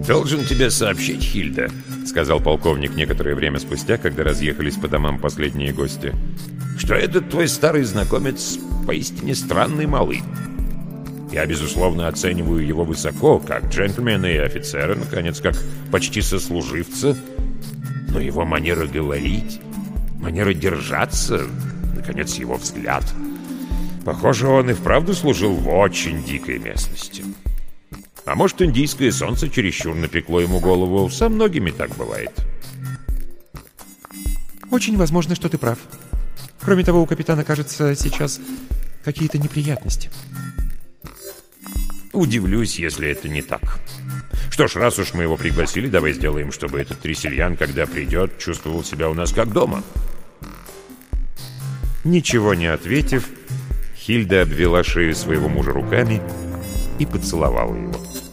«Должен тебе сообщить, Хильда», — сказал полковник некоторое время спустя, когда разъехались по домам последние гости, «что этот твой старый знакомец поистине странный малый. Я, безусловно, оцениваю его высоко, как джентльмена и офицера, наконец, как почти сослуживца, но его манера говорить, манера держаться, наконец, его взгляд. Похоже, он и вправду служил в очень дикой местности. А может, индийское солнце чересчур напекло ему голову. Со многими так бывает». «Очень возможно, что ты прав. Кроме того, у капитана, кажется, сейчас какие-то неприятности». «Удивлюсь, если это не так. Что ж, раз уж мы его пригласили, давай сделаем, чтобы этот Тресельян, когда придет, чувствовал себя у нас как дома». Ничего не ответив, Хильда обвела шею своего мужа руками и поцеловала его.